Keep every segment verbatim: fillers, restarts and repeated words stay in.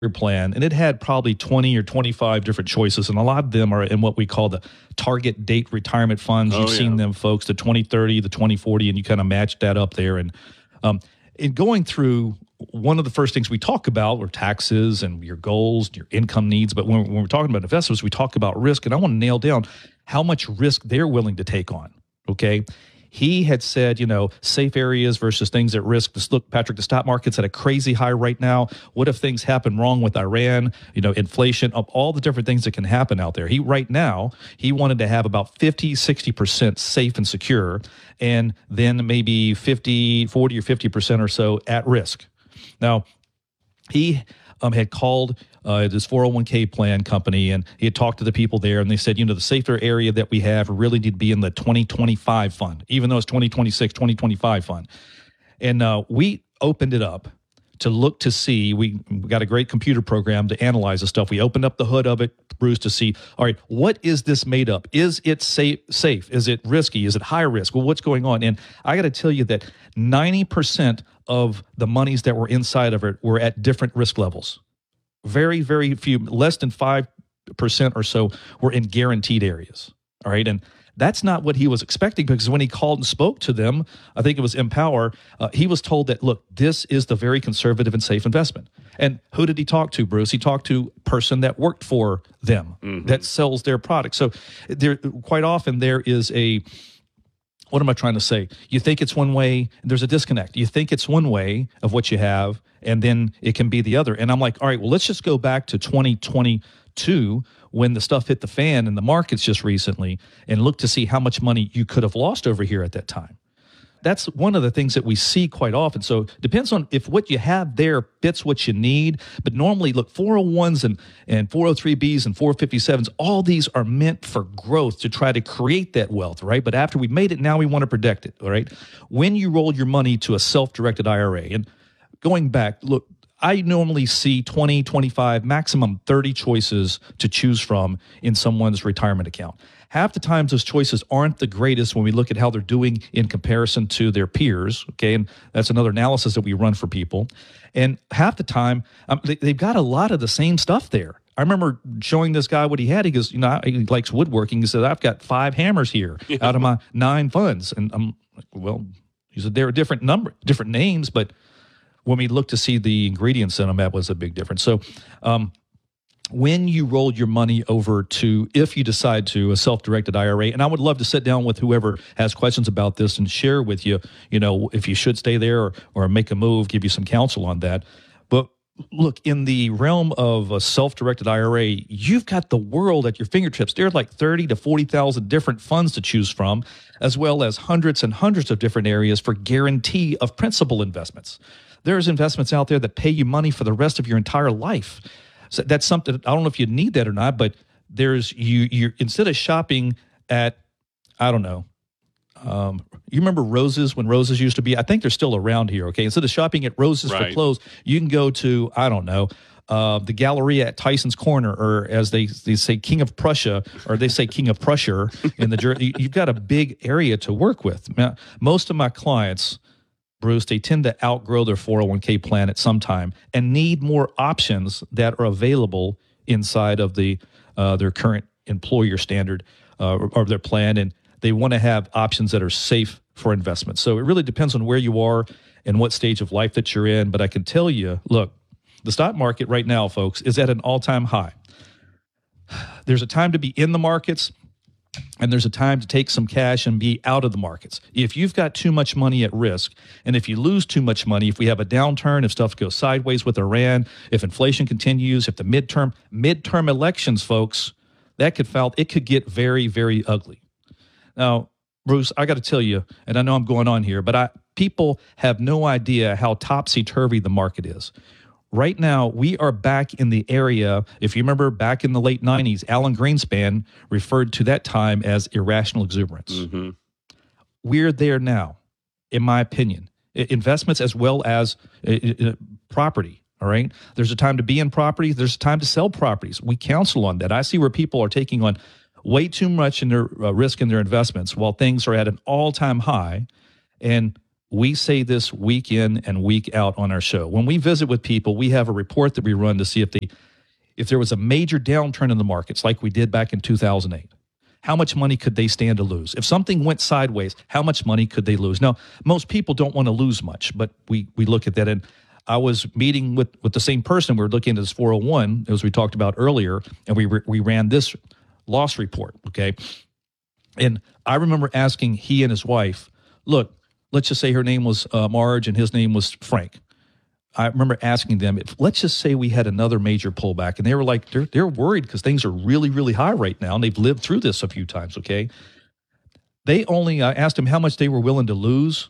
plan, and it had probably twenty or twenty-five different choices, and a lot of them are in what we call the target date retirement funds. Oh, You've yeah. seen them, folks, the twenty thirty, the twenty forty, and you kind of match that up there. And um, in going through, one of the first things we talk about are taxes and your goals, your income needs. But when, when we're talking about investments, we talk about risk, and I want to nail down how much risk they're willing to take on, okay? He had said, you know, safe areas versus things at risk. Just look, Patrick, the stock market's at a crazy high right now. What if things happen wrong with Iran, you know, inflation, of all the different things that can happen out there? He, right now, he wanted to have about fifty, sixty percent safe and secure, and then maybe fifty, forty or fifty percent or so at risk. Now, he um, had called uh, this four oh one k plan company, and he had talked to the people there, and they said, you know, the safer area that we have really need to be in the twenty twenty-five fund, even though it's twenty twenty-six, twenty twenty-five fund. And uh, we opened it up to look to see, we, we got a great computer program to analyze the stuff. We opened up the hood of it, Bruce, to see, all right, what is this made up? Is it safe? Safe? Is it risky? Is it high risk? Well, what's going on? And I got to tell you that ninety percent of the monies that were inside of it were at different risk levels. Very, very few, less than five percent or so were in guaranteed areas. All right. And that's not what he was expecting, because when he called and spoke to them, I think it was Empower, uh, he was told that, look, this is the very conservative and safe investment. And who did he talk to, Bruce? He talked to a person that worked for them, mm-hmm. that sells their product. So there, quite often there is a, what am I trying to say? You think it's one way, there's a disconnect. You think it's one way of what you have, and then it can be the other. And I'm like, all right, well, let's just go back to twenty twenty-two when the stuff hit the fan in the markets just recently, and look to see how much money you could have lost over here at that time. That's one of the things that we see quite often. So it depends on if what you have there fits what you need. But normally, look, four oh ones and, and four oh three Bs and four fifty-sevens, all these are meant for growth to try to create that wealth, right? But after we've made it, now we want to protect it, all right? When you roll your money to a self-directed I R A, and going back, look, I normally see twenty, twenty-five, maximum thirty choices to choose from in someone's retirement account. Half the times those choices aren't the greatest when we look at how they're doing in comparison to their peers, okay? And that's another analysis that we run for people. And half the time, um, they, they've got a lot of the same stuff there. I remember showing this guy what he had. He goes, you know, he likes woodworking. He said, I've got five hammers here out of my nine funds. And I'm like, well, he said, they're different number, different names, but when we look to see the ingredients in them, that was a big difference. So um, when you roll your money over to, if you decide to, a self-directed I R A, and I would love to sit down with whoever has questions about this and share with you, you know, if you should stay there or, or make a move, give you some counsel on that. But look, in the realm of a self-directed I R A, you've got the world at your fingertips. There are like thirty to forty thousand different funds to choose from, as well as hundreds and hundreds of different areas for guarantee of principal investments. There's investments out there that pay you money for the rest of your entire life. So that's something, I don't know if you need that or not, but there's, you, you instead of shopping at, I don't know, um, you remember Roses, when Roses used to be, I think they're still around here, okay? Instead of shopping at Roses right. for clothes, you can go to, I don't know, uh, the Galleria at Tyson's Corner, or as they, they say, King of Prussia, or they say King of Prussia in the Jersey. You've got a big area to work with. Now, most of my clients, Bruce, they tend to outgrow their four oh one k plan at some time and need more options that are available inside of the uh, their current employer standard uh, or, or their plan, and they want to have options that are safe for investment. So it really depends on where you are and what stage of life that you're in. But I can tell you, look, the stock market right now, folks, is at an all-time high. There's a time to be in the markets, and there's a time to take some cash and be out of the markets. If you've got too much money at risk, and if you lose too much money, if we have a downturn, if stuff goes sideways with Iran, if inflation continues, if the midterm midterm elections, folks, that could foul, it could get very, very ugly. Now, Bruce, I got to tell you, and I know I'm going on here, but I people have no idea how topsy-turvy the market is. Right now, we are back in the area, if you remember back in the late nineties, Alan Greenspan referred to that time as irrational exuberance. Mm-hmm. We're there now, in my opinion. Investments as well as uh, property, all right? There's a time to be in property. There's a time to sell properties. We counsel on that. I see where people are taking on way too much in their uh, risk in their investments while things are at an all-time high, and We say this week in and week out on our show. When we visit with people, we have a report that we run to see if they, if there was a major downturn in the markets like we did back in two thousand eight. How much money could they stand to lose? If something went sideways, how much money could they lose? Now, most people don't want to lose much, but we we look at that. And I was meeting with, with the same person. We were looking at this four oh one, as we talked about earlier, and we we ran this loss report, okay? And I remember asking he and his wife, look, let's just say her name was uh, Marge and his name was Frank. I remember asking them, if, let's just say we had another major pullback, and they were like, they're, they're worried because things are really, really high right now, and they've lived through this a few times, okay? They only, I asked them how much they were willing to lose,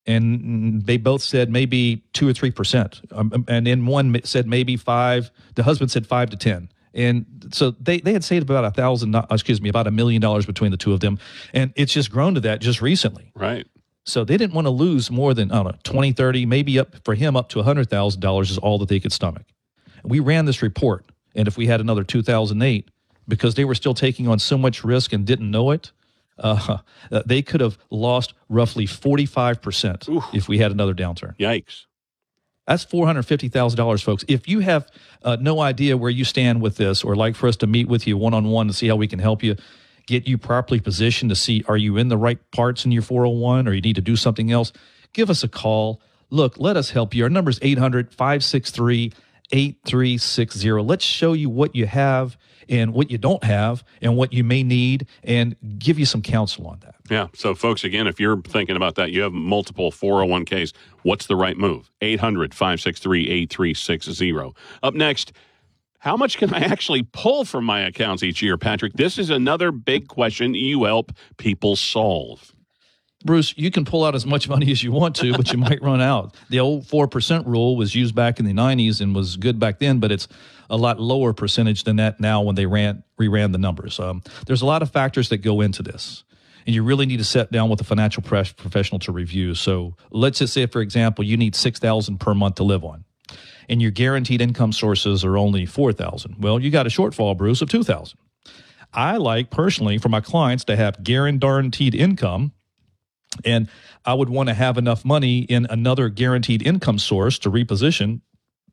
and they both said maybe two or three percent. Um, and then one said maybe five. The husband said five to ten. And so they, they had saved about a thousand, excuse me, about a million dollars between the two of them. And it's just grown to that just recently. Right. So they didn't want to lose more than, I don't know, twenty, thirty, maybe up for him up to one hundred thousand dollars is all that they could stomach. We ran this report. And if we had another two thousand eight, because they were still taking on so much risk and didn't know it, uh, they could have lost roughly forty-five percent Oof. If we had another downturn. Yikes. That's four hundred fifty thousand dollars, folks. If you have uh, no idea where you stand with this, or like for us to meet with you one-on-one to see how we can help you, get you properly positioned to see, are you in the right parts in your four oh one, or you need to do something else, give us a call. Look, let us help you. Our number is eight hundred, five six three, eight three six zero. Let's show you what you have and what you don't have and what you may need, and give you some counsel on that. Yeah. So, folks, again, if you're thinking about that, you have multiple four oh one k's, what's the right move? eight hundred, five six three, eight three six zero. Up next, how much can I actually pull from my accounts each year, Patrick? This is another big question you help people solve. Bruce, you can pull out as much money as you want to, but you might run out. The old four percent rule was used back in the nineties and was good back then, but it's a lot lower percentage than that now when they ran reran the numbers. Um, there's a lot of factors that go into this, and you really need to sit down with a financial professional to review. So let's just say, for example, you need six thousand dollars per month to live on, and your guaranteed income sources are only four thousand dollars. Well, you got a shortfall, Bruce, of two thousand dollars. I like, personally, for my clients to have guaranteed income, and I would want to have enough money in another guaranteed income source to reposition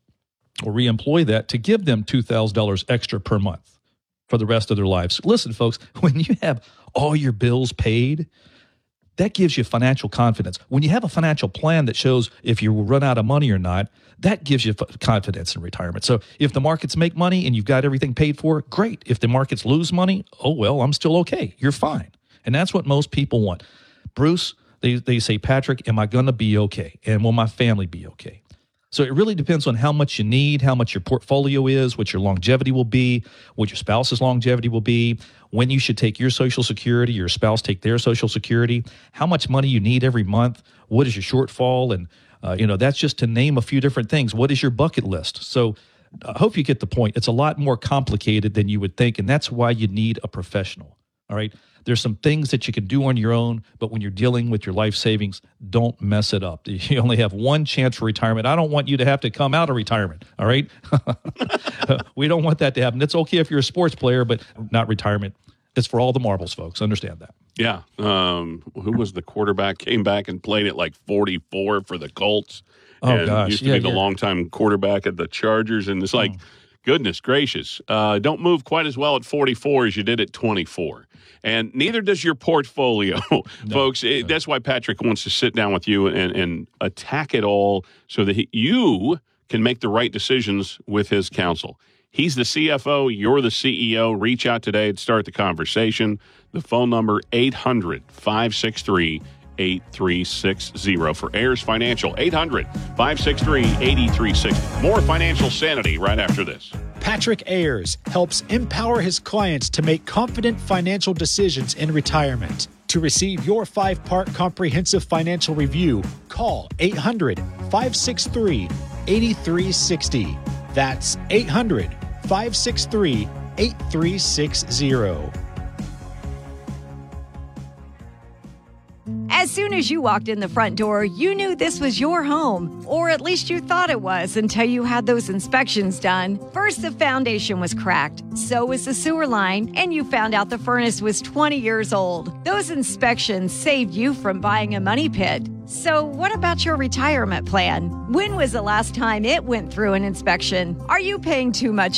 or reemploy that to give them two thousand dollars extra per month for the rest of their lives. Listen, folks, when you have all your bills paid, that gives you financial confidence. When you have a financial plan that shows if you will run out of money or not, that gives you confidence in retirement. So if the markets make money and you've got everything paid for, great. If the markets lose money, oh, well, I'm still okay. You're fine. And that's what most people want. Bruce, they, they say, Patrick, am I going to be okay? And will my family be okay? So it really depends on how much you need, how much your portfolio is, what your longevity will be, what your spouse's longevity will be, when you should take your Social Security, your spouse take their Social Security, how much money you need every month, what is your shortfall, and uh, you know, that's just to name a few different things. What is your bucket list? So I hope you get the point. It's a lot more complicated than you would think, and that's why you need a professional. All right? There's some things that you can do on your own, but when you're dealing with your life savings, don't mess it up. You only have one chance for retirement. I don't want you to have to come out of retirement, all right? We don't want that to happen. It's okay if you're a sports player, but not retirement. It's for all the marbles, folks. Understand that. Yeah. Um, who was the quarterback? Came back and played at like forty-four for the Colts. Oh, and gosh. Used to yeah, be the yeah. longtime quarterback at the Chargers. And it's like, oh. goodness gracious, uh, don't move quite as well at forty-four as you did at twenty-four. And neither does your portfolio, no, folks. It, no. That's why Patrick wants to sit down with you and, and attack it all so that he, you can make the right decisions with his counsel. He's the C F O. You're the C E O. Reach out today and start the conversation. The phone number, eight hundred, five six three, eight three six zero. For Ayers Financial, eight hundred, five six three, eight three six zero. More financial sanity right after this. Patrick Ayers helps empower his clients to make confident financial decisions in retirement. To receive your five-part comprehensive financial review, call eight hundred, five six three, eight three six zero. That's eight hundred, five six three, eight three six zero. As soon as you walked in the front door, you knew this was your home, or at least you thought it was until you had those inspections done. First, the foundation was cracked, so was the sewer line, and you found out the furnace was twenty years old. Those inspections saved you from buying a money pit. So, what about your retirement plan? When was the last time it went through an inspection? Are you paying too much